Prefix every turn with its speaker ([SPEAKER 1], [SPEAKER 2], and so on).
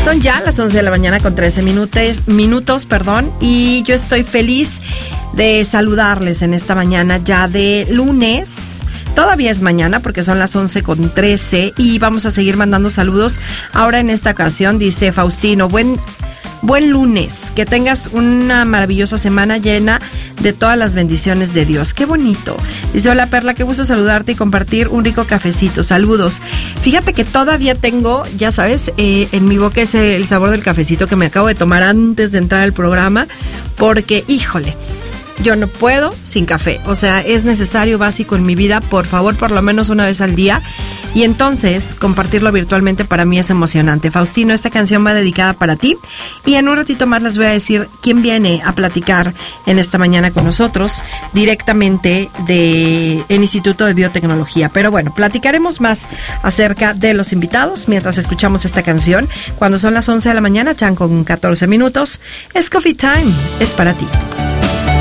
[SPEAKER 1] Son ya las 11 de la mañana con 13 minutos, y yo estoy feliz de saludarles en esta mañana ya de lunes. Todavía es mañana porque son las 11 con 13 y vamos a seguir mandando saludos. Ahora en esta ocasión dice Faustino, buen lunes, que tengas una maravillosa semana llena de todas las bendiciones de Dios. ¡Qué bonito! Dice, hola Perla, qué gusto saludarte y compartir un rico cafecito. Saludos. Fíjate que todavía tengo, ya sabes, en mi boca es el sabor del cafecito que me acabo de tomar antes de entrar al programa, porque, híjole, yo no puedo sin café. O sea, es necesario, básico en mi vida, por favor, por lo menos una vez al día. Y entonces, compartirlo virtualmente para mí es emocionante. Faustino, esta canción va dedicada para ti. Y en un ratito más les voy a decir quién viene a platicar en esta mañana con nosotros, directamente del Instituto de Biotecnología. Pero bueno, platicaremos más acerca de los invitados mientras escuchamos esta canción. Cuando son las 11 de la mañana, chan con 14 minutos. Es Coffee Time, es para ti.